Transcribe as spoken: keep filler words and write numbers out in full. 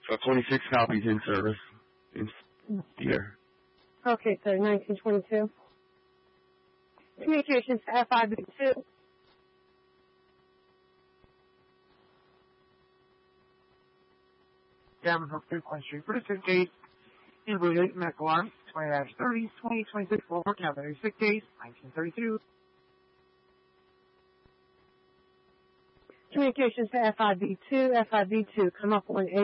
So twenty-six copies in service. In here. Okay, sir, nineteen twenty-two. Communications to F I B two. Davenport Frequency Street, British Gate, in Blue Gate, Medical Arms, twenty thirty, twenty twenty-six, Walmart Avenue, six days, nineteen thirty-two. Communications to F I B two, F I B two, come up on eight.